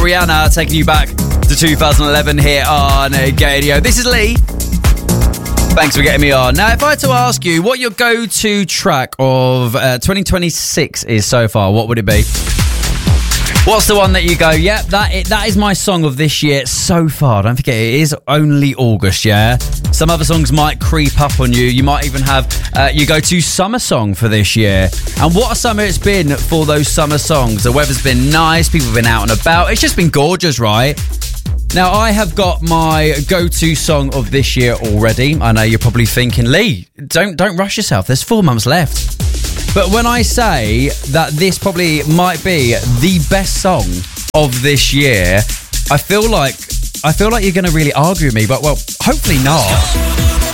Rihanna taking you back to 2011 here on Gadio. This is Lee. Thanks for getting me on. Now, if I had to ask you what your go-to track of 2026 is so far, what would it be? What's the one that you go, yep, that is my song of this year so far? Don't forget, it is only August, yeah? Some other songs might creep up on you. You might even have your go-to summer song for this year. And what a summer it's been for those summer songs. The weather's been nice, people have been out and about. It's just been gorgeous, right? Now, I have got my go-to song of this year already. I know you're probably thinking, Lee, don't rush yourself. There's 4 months left. But when I say that this probably might be the best song of this year, I feel like you're going to really argue with me, but well, hopefully not.